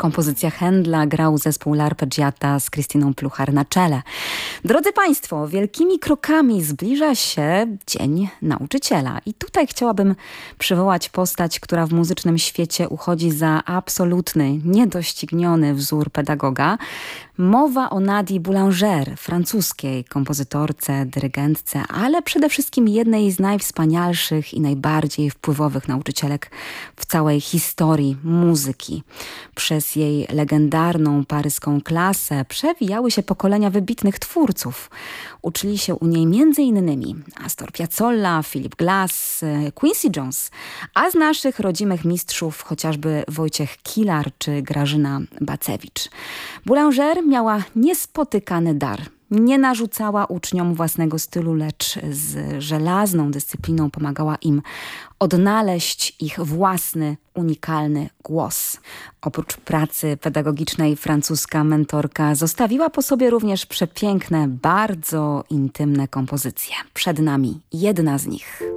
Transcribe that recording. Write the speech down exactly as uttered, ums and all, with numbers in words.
kompozycja Händla, grał zespół L'Arpeggiata z Krystyną Pluchar na czele. Drodzy Państwo, wielkimi krokami zbliża się Dzień Nauczyciela. I tutaj chciałabym przywołać postać, która w muzycznym świecie uchodzi za absolutny, niedościgniony wzór pedagoga. Mowa o Nadii Boulanger, francuskiej kompozytorce, dyrygentce, ale przede wszystkim jednej z najwspanialszych i najbardziej wpływowych nauczycielek w całej historii muzyki. Przez jej legendarną paryską klasę przewijały się pokolenia wybitnych twórców. Uczyli się u niej między innymi Astor Piazzolla, Philip Glass, Quincy Jones, a z naszych rodzimych mistrzów chociażby Wojciech Kilar czy Grażyna Bacewicz. Boulanger miała niespotykany dar. Nie narzucała uczniom własnego stylu, lecz z żelazną dyscypliną pomagała im odnaleźć ich własny, unikalny głos. Oprócz pracy pedagogicznej francuska mentorka zostawiła po sobie również przepiękne, bardzo intymne kompozycje. Przed nami jedna z nich.